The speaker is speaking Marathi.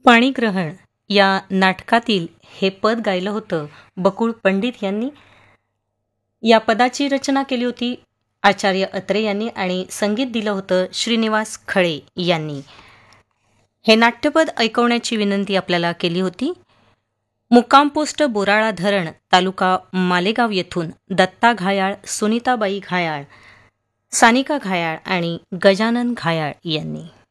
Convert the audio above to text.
पाणीग्रहण या नाटकातील हे पद गायलं होतं बकुळ पंडित यांनी. या पदाची रचना केली होती आचार्य अत्रे यांनी आणि संगीत दिलं होतं श्रीनिवास खळे यांनी. हे नाट्यपद ऐकवण्याची विनंती आपल्याला केली होती मुक्काम पोस्ट बोराळा धरण तालुका मालेगाव येथून दत्ता घायाळ, सुनीताबाई घायाळ, सानिका घायाळ आणि गजानन घायाळ यांनी.